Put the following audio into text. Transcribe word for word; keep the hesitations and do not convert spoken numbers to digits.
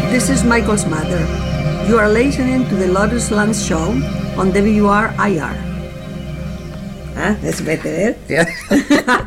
This is Michael's mother. You are listening to the Lotus Land Show on W R I R. Ah, that's better, eh? Yeah.